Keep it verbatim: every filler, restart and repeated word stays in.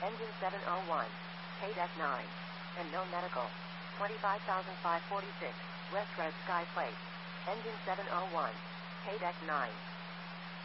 Engine seven oh one. K D E C nine. And no medical. twenty-five thousand five hundred forty-six. West Red Sky Plate. Engine seven oh one. K D E C nine.